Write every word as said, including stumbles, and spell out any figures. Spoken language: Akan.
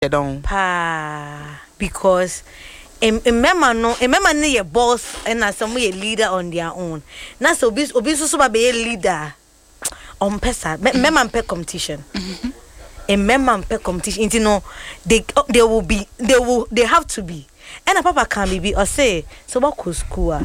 don't pa because a member no a member need a boss and as some a leader on their own. Na so obi obi so so be a leader on pesa member pe competition. A member pe competition. You know they they will be they will they have to be. And a papa can be or say so what could school